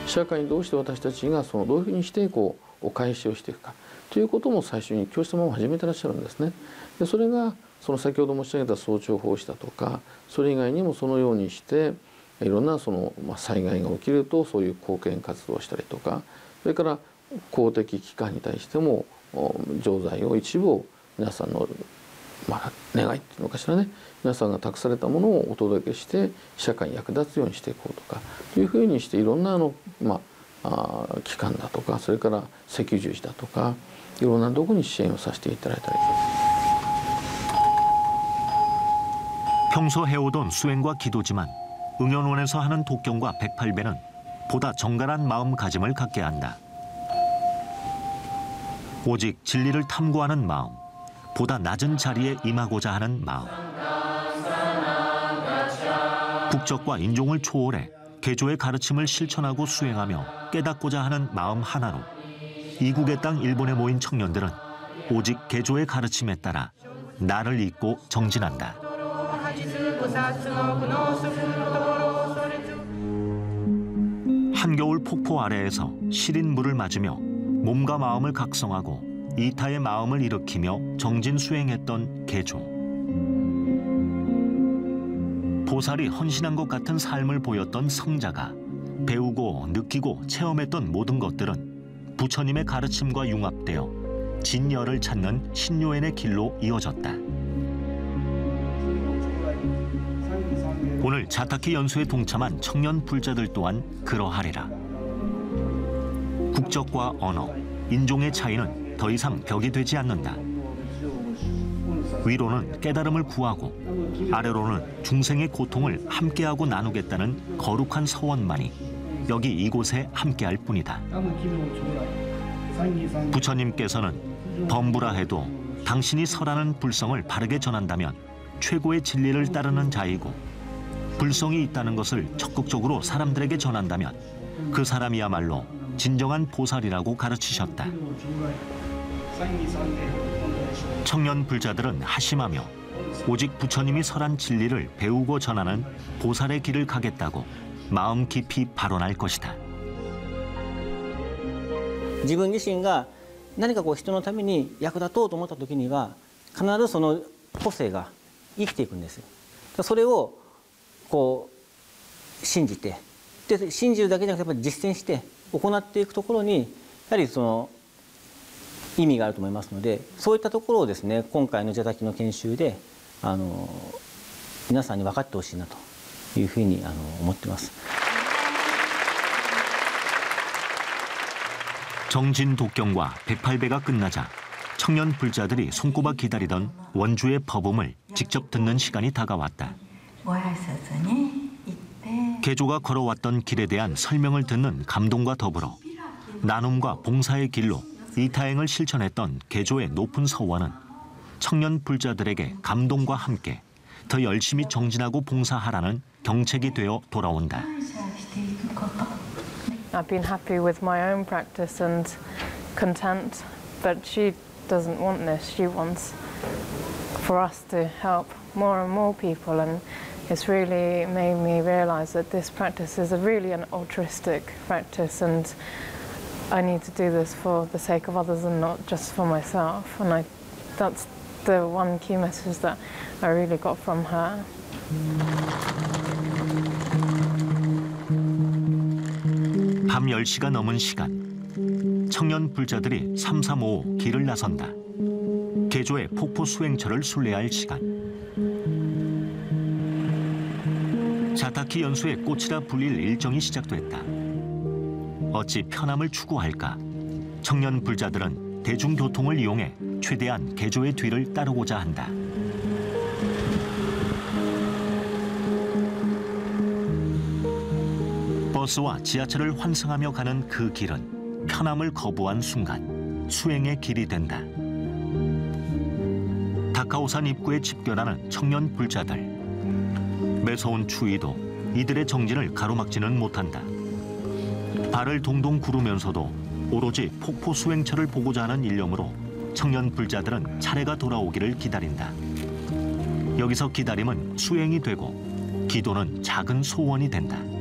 社会にどうして私たちがどういうふうにしてお返しをしていくかということも最初に教室も始めてらっしゃるんですね。でそれが先ほど申し上げた早朝奉仕だとか、それ以外にもそのようにしていろんな災害が起きるとそういう貢献活動をしたりとか、それから公的機関に対しても錠剤を一部を皆さんの願いっていうのかしらね、皆さんが託されたものをお届けして社会に役立つようにしていこうとかというふうにして、いろんな機関だとか、それから赤十字だとか、いろんなところに支援をさせていただいたり。 평소 해오던 수행과 기도지만 응연원에서 하는 독경과 108배는 보다 정갈한 마음가짐을 갖게 한다. 오직 진리를 탐구하는 마음, 보다 낮은 자리에 임하고자 하는 마음. 국적과 인종을 초월해 개조의 가르침을 실천하고 수행하며 깨닫고자 하는 마음 하나로 이국의 땅 일본에 모인 청년들은 오직 개조의 가르침에 따라 나를 잊고 정진한다. 한겨울 폭포 아래에서 시린 물을 맞으며 몸과 마음을 각성하고 이타의 마음을 일으키며 정진 수행했던 개조. 보살이 헌신한 것 같은 삶을 보였던 성자가 배우고 느끼고 체험했던 모든 것들은 부처님의 가르침과 융합되어 진열을 찾는 신요엔의 길로 이어졌다. 오늘 자타키 연수에 동참한 청년 불자들 또한 그러하리라. 국적과 언어, 인종의 차이는 더 이상 벽이 되지 않는다. 위로는 깨달음을 구하고 아래로는 중생의 고통을 함께하고 나누겠다는 거룩한 서원만이 여기 이곳에 함께할 뿐이다. 부처님께서는 범부라 해도 당신이 설하는 불성을 바르게 전한다면 최고의 진리를 따르는 자이고, 불성이 있다는 것을 적극적으로 사람들에게 전한다면 그 사람이야말로 진정한 보살이라고 가르치셨다. 청년 불자들은 하심하며 오직 부처님이 설한 진리를 배우고 전하는 보살의 길을 가겠다고 마음 깊이 발언할 것이다. 自分自身が何か人のために役立とうと思った時には必ずその個性が生きていくんですよ。それを信じて、で信じるだけじゃなくてやっぱり実践して行っていくところにやはり意味があると思いますので、そういったところをですね、今回のジャタキの研修で皆さんに分かってほしいなというふうに思ってます。 정진 독경과 108배가 끝나자 청년 불자들이 손꼽아 기다리던 원주의 법음을 직접 듣는 시간이 다가왔다. 개조가 걸어왔던 길에 대한 설명을 듣는 감동과 더불어 나눔과 봉사의 길로 이타행을 실천했던 개조의 높은 서원은 청년 불자들에게 감동과 함께 더 열심히 정진하고 봉사하라는 경책이 되어 돌아온다. I've been happy with my own practice and content, but she doesn't want this. She wants for us to help more and more people, and it's really made me realize that this practice is really an altruistic practice, and I need to do this for the sake of others and not just for myself. And that's the one key message that I really got from her. 밤 10시가 넘은 시간, 청년 불자들이 335 길을 나선다. 개조의 폭포 수행처를 순례할 시간. 자타키 연수의 꽃이라 불릴 일정이 시작됐다. 어찌 편함을 추구할까? 청년 불자들은 대중교통을 이용해 최대한 개조의 뒤를 따르고자 한다. 버스와 지하철을 환승하며 가는 그 길은 편함을 거부한 순간 수행의 길이 된다. 다카오산 입구에 집결하는 청년 불자들. 매서운 추위도 이들의 정진을 가로막지는 못한다. 발을 동동 구르면서도 오로지 폭포 수행처를 보고자 하는 일념으로 청년 불자들은 차례가 돌아오기를 기다린다. 여기서 기다림은 수행이 되고 기도는 작은 소원이 된다.